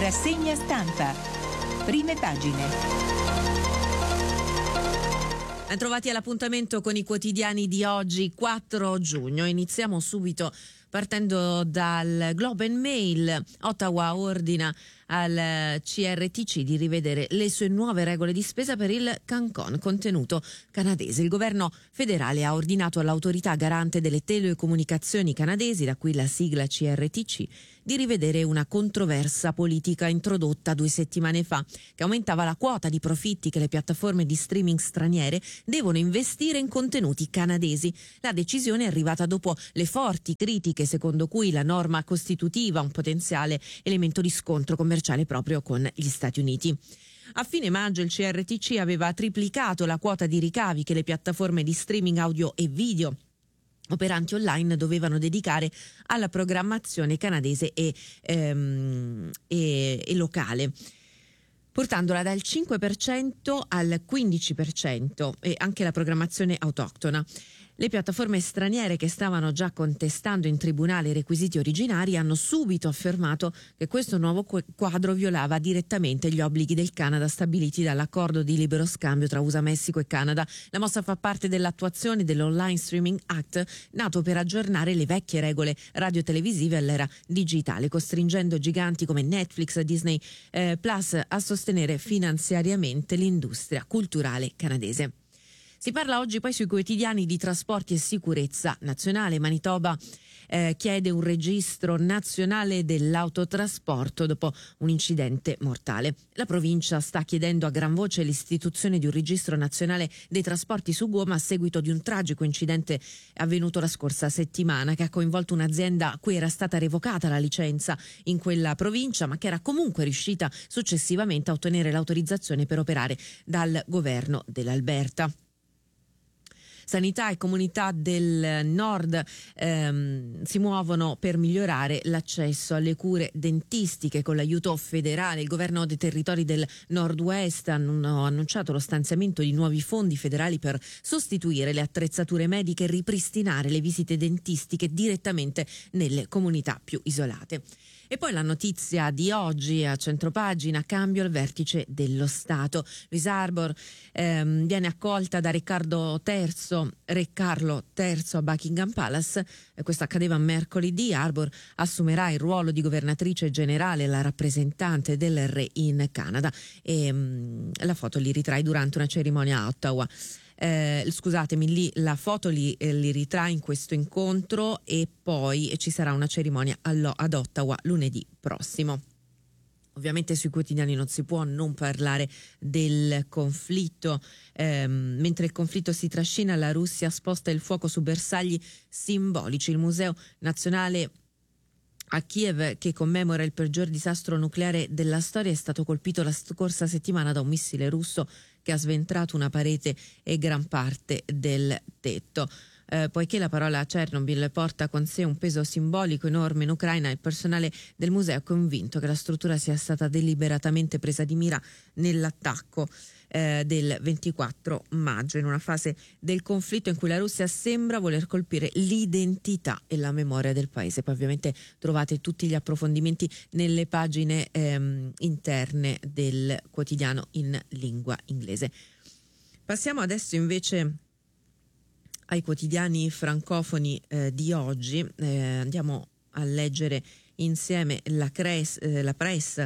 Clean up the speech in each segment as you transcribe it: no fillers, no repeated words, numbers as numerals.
Rassegna stampa. Prime pagine. Trovati all'appuntamento con i quotidiani di oggi, 4 giugno. Iniziamo subito partendo dal Globe and Mail. Ottawa ordina al CRTC di rivedere le sue nuove regole di spesa per il CanCon, contenuto canadese. Il governo federale ha ordinato all'autorità garante delle telecomunicazioni canadesi, da cui la sigla CRTC, di rivedere una controversa politica introdotta 2 settimane fa, che aumentava la quota di profitti che le piattaforme di streaming straniere devono investire in contenuti canadesi. La decisione è arrivata dopo le forti critiche secondo cui la norma costituiva un potenziale elemento di scontro commerciale proprio con gli Stati Uniti. A fine maggio il CRTC aveva triplicato la quota di ricavi che le piattaforme di streaming audio e video operanti online dovevano dedicare alla programmazione canadese e locale, portandola dal 5% al 15%, e anche la programmazione autoctona. Le piattaforme straniere che stavano già contestando in tribunale i requisiti originari hanno subito affermato che questo nuovo quadro violava direttamente gli obblighi del Canada stabiliti dall'accordo di libero scambio tra USA, Messico e Canada. La mossa fa parte dell'attuazione dell'Online Streaming Act, nato per aggiornare le vecchie regole radiotelevisive all'era digitale, costringendo giganti come Netflix e Disney Plus a sostenere finanziariamente l'industria culturale canadese. Si parla oggi poi sui quotidiani di trasporti e sicurezza nazionale. Manitoba chiede un registro nazionale dell'autotrasporto dopo un incidente mortale. La provincia sta chiedendo a gran voce l'istituzione di un registro nazionale dei trasporti su gomma a seguito di un tragico incidente avvenuto la scorsa settimana, che ha coinvolto un'azienda a cui era stata revocata la licenza in quella provincia, ma che era comunque riuscita successivamente a ottenere l'autorizzazione per operare dal governo dell'Alberta. Sanità e comunità del nord si muovono per migliorare l'accesso alle cure dentistiche con l'aiuto federale. Il governo dei territori del nord-west ha annunciato lo stanziamento di nuovi fondi federali per sostituire le attrezzature mediche e ripristinare le visite dentistiche direttamente nelle comunità più isolate. E poi la notizia di oggi a centropagina: cambio al vertice dello Stato. Louise Arbour viene accolta da Re Carlo III a Buckingham Palace. Questo accadeva mercoledì. Arbour assumerà il ruolo di governatrice generale, la rappresentante del re in Canada, e la foto li ritrae durante una cerimonia a Ottawa. La foto li ritrae in questo incontro, e poi ci sarà una cerimonia ad Ottawa lunedì prossimo. Ovviamente sui quotidiani non si può non parlare del conflitto. Mentre il conflitto si trascina, la Russia sposta il fuoco su bersagli simbolici. Il Museo Nazionale a Kiev, che commemora il peggior disastro nucleare della storia, è stato colpito la scorsa settimana da un missile russo che ha sventrato una parete e gran parte del tetto. Poiché la parola Chernobyl porta con sé un peso simbolico enorme in Ucraina, il personale del museo è convinto che la struttura sia stata deliberatamente presa di mira nell'attacco del 24 maggio, in una fase del conflitto in cui la Russia sembra voler colpire l'identità e la memoria del paese. Poi ovviamente trovate tutti gli approfondimenti nelle pagine interne del quotidiano in lingua inglese. Passiamo adesso invece ai quotidiani francofoni di oggi. Andiamo a leggere insieme la Presse,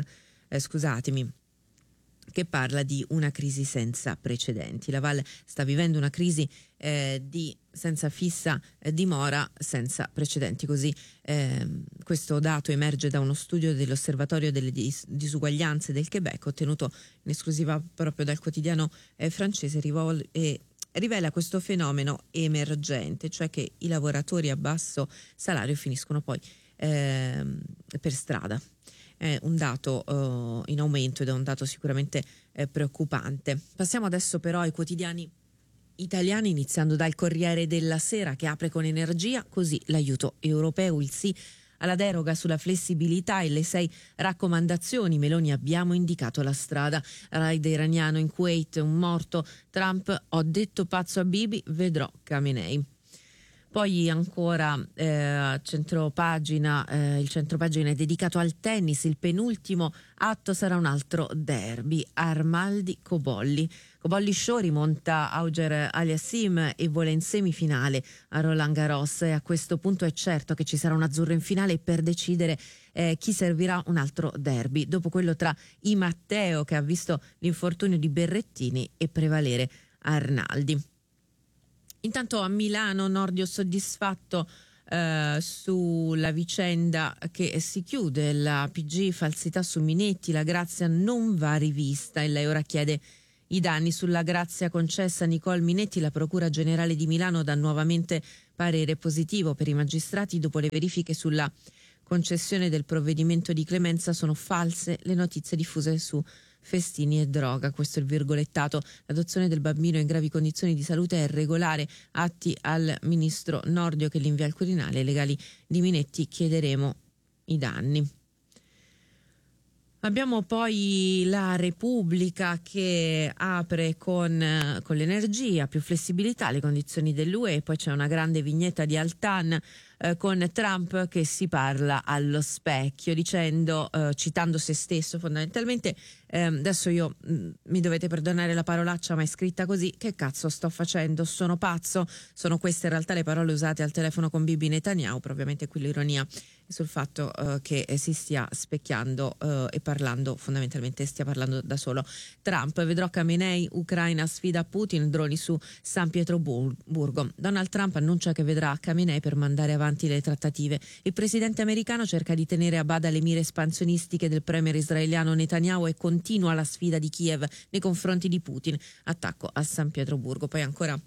che parla di una crisi senza precedenti. Laval sta vivendo una crisi senza fissa dimora senza precedenti. Così questo dato emerge da uno studio dell'Osservatorio delle disuguaglianze del Quebec, ottenuto in esclusiva proprio dal quotidiano francese, e rivela questo fenomeno emergente, cioè che i lavoratori a basso salario finiscono poi per strada. È un dato in aumento ed è un dato sicuramente preoccupante. Passiamo adesso però ai quotidiani italiani, iniziando dal Corriere della Sera, che apre con Energia, così l'aiuto europeo, il sì alla deroga sulla flessibilità e le 6 raccomandazioni. Meloni: abbiamo indicato la strada. Raid iraniano in Kuwait, un morto. Trump: ho detto pazzo a Bibi, vedrò Khamenei. Poi ancora centropagina, il centropagina è dedicato al tennis, il penultimo atto sarà un altro derby, Armaldi-Cobolli. Cobolli Show rimonta Auger Aliassim e vola in semifinale a Roland Garros, e a questo punto è certo che ci sarà un azzurro in finale per decidere chi servirà un altro derby, dopo quello tra I Matteo, che ha visto l'infortunio di Berrettini, e prevalere Arnaldi. Intanto a Milano Nordio soddisfatto sulla vicenda che si chiude, la PG falsità su Minetti, la grazia non va rivista e lei ora chiede i danni. Sulla grazia concessa a Nicole Minetti la Procura Generale di Milano dà nuovamente parere positivo per i magistrati dopo le verifiche sulla concessione del provvedimento di clemenza. Sono false le notizie diffuse su festini e droga, questo è il virgolettato. L'adozione del bambino in gravi condizioni di salute è regolare, atti al ministro Nordio che l'invia al Quirinale. Ai legali di Minetti chiederemo i danni. Abbiamo poi la Repubblica che apre con l'energia, più flessibilità, le condizioni dell'UE, poi c'è una grande vignetta di Altan con Trump che si parla allo specchio dicendo, citando se stesso fondamentalmente, adesso io mi dovete perdonare la parolaccia ma è scritta così, che cazzo sto facendo, sono pazzo? Sono queste in realtà le parole usate al telefono con Bibi Netanyahu, probabilmente qui l'ironia sul fatto che si stia specchiando e parlando, fondamentalmente stia parlando da solo. Trump, vedrò Khamenei, Ucraina sfida Putin, droni su San Pietroburgo. Donald Trump annuncia che vedrà Khamenei per mandare avanti le trattative. Il presidente americano cerca di tenere a bada le mire espansionistiche del premier israeliano Netanyahu e continua la sfida di Kiev nei confronti di Putin. Attacco a San Pietroburgo. Poi ancora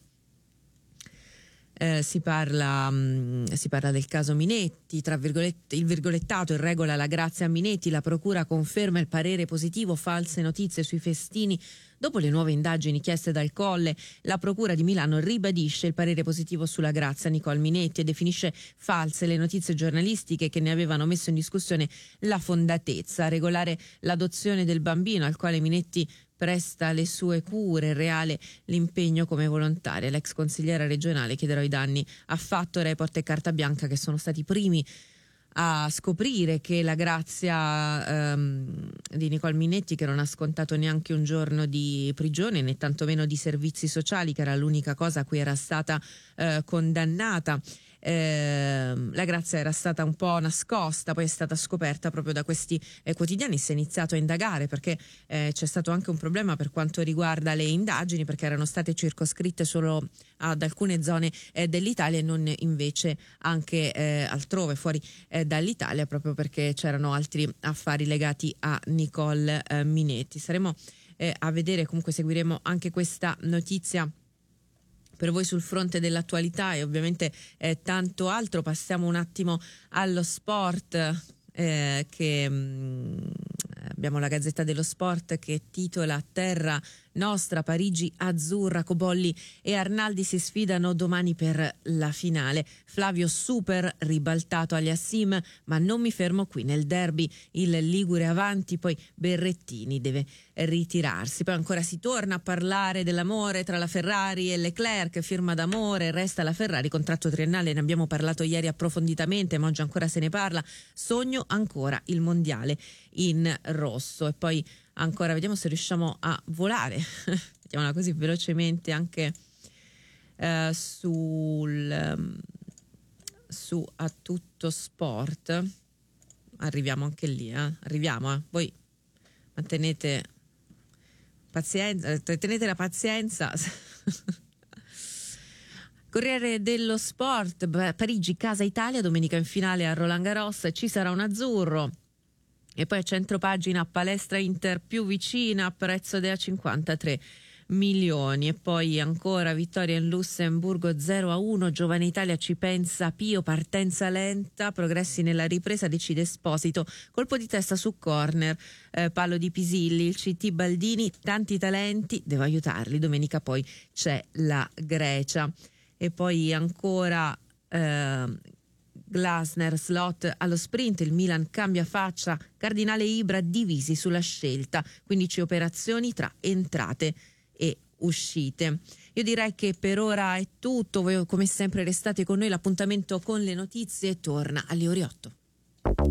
si parla del caso Minetti, tra virgolette, il virgolettato in regola la grazia a Minetti, la procura conferma il parere positivo, false notizie sui festini. Dopo le nuove indagini chieste dal Colle, la procura di Milano ribadisce il parere positivo sulla grazia a Nicole Minetti e definisce false le notizie giornalistiche che ne avevano messo in discussione la fondatezza. Regolare l'adozione del bambino al quale Minetti presta le sue cure, reale l'impegno come volontaria. L'ex consigliera regionale chiederà i danni a Fatto, Report e Carta Bianca, che sono stati i primi a scoprire che la grazia di Nicole Minetti, che non ha scontato neanche un giorno di prigione né tantomeno di servizi sociali, che era l'unica cosa a cui era stata condannata, la grazia era stata un po' nascosta, poi è stata scoperta proprio da questi quotidiani. Si è iniziato a indagare perché c'è stato anche un problema per quanto riguarda le indagini, perché erano state circoscritte solo ad alcune zone dell'Italia e non invece anche altrove fuori dall'Italia, proprio perché c'erano altri affari legati a Nicole Minetti. Saremo a vedere, comunque seguiremo anche questa notizia per voi sul fronte dell'attualità e ovviamente tanto altro. Passiamo un attimo allo sport, abbiamo la Gazzetta dello Sport che titola Terra nostra, Parigi azzurra, Cobolli e Arnaldi si sfidano domani per la finale. Flavio super ribaltato agli Assim, ma non mi fermo qui, nel derby il Ligure avanti, poi Berrettini deve ritirarsi. Poi ancora si torna a parlare dell'amore tra la Ferrari e Leclerc, firma d'amore, resta la Ferrari, contratto triennale, ne abbiamo parlato ieri approfonditamente, ma oggi ancora se ne parla. Sogno ancora il mondiale in rosso. E poi ancora vediamo se riusciamo a volare, vediamola così velocemente anche su A Tutto Sport. Arriviamo anche lì, arriviamo, voi mantenete pazienza, tenete la pazienza. Corriere dello Sport, Parigi casa Italia, domenica in finale a Roland Garros, ci sarà un azzurro. E poi a centropagina palestra Inter più vicina a prezzo da 53 milioni. E poi ancora vittoria in Lussemburgo 0-1, Giovane Italia ci pensa Pio, partenza lenta, progressi nella ripresa, decide Esposito, colpo di testa su corner, palo di Pisilli, il CT Baldini, tanti talenti, devo aiutarli. Domenica poi c'è la Grecia. E poi ancora Glasner, slot allo sprint, il Milan cambia faccia, Cardinale e Ibra divisi sulla scelta, 15 operazioni tra entrate e uscite. Io direi che per ora è tutto, voi come sempre restate con noi, l'appuntamento con le notizie torna alle ore 8.